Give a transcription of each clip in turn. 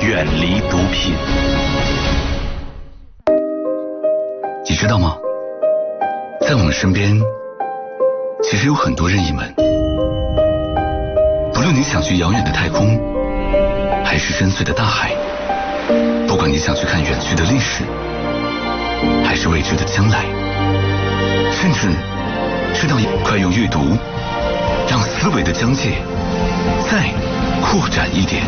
远离毒品。你知道吗？在我们身边，其实有很多任意门。不论你想去遥远的太空，还是深邃的大海，不管你想去看远去的历史，还是未知的将来，甚至知道快用阅读让思维的疆界再扩展一点。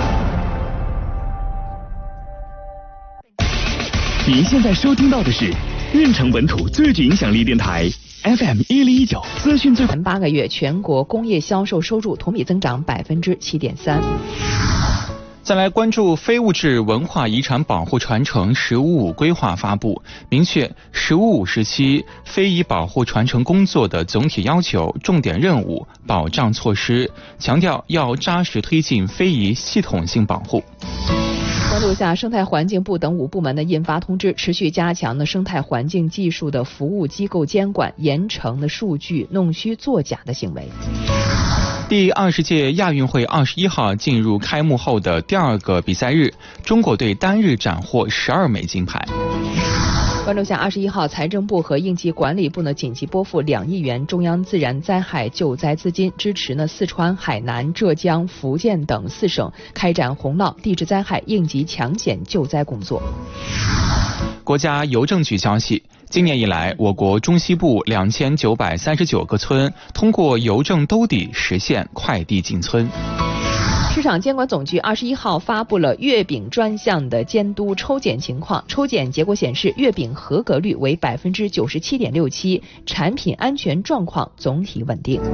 您现在收听到的是运城本土最具影响力电台 FM1019，资讯最。 前8个月，全国工业销售收入同比增长7.3%。 再来关注非物质文化遗产保护传承“15+5”规划发布，明确“15+5”时期非遗保护传承工作的总体要求、重点任务、保障措施，强调要扎实推进非遗系统性保护。 关注下生态环境部等5部门的印发通知，持续加强生态环境技术的服务机构监管，严惩数据弄虚作假的行为。 第20届亚运会21号进入开幕后的第2个比赛日，中国队单日斩获12枚金牌。 关注下21号，财政部和应急管理部紧急拨付2亿元中央自然灾害救灾资金，支持四川、海南、浙江、福建等4省开展洪涝、地质灾害应急抢险救灾工作。 国家邮政局消息，今年以来，我国中西部2939个村通过邮政兜底实现快递进村。 市场监管总局21号发布了月饼专项的监督抽检情况，抽检结果显示，月饼合格率为97.67%，产品安全状况总体稳定。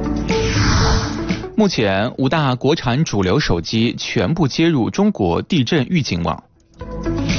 目前，5大国产主流手机全部接入中国地震预警网。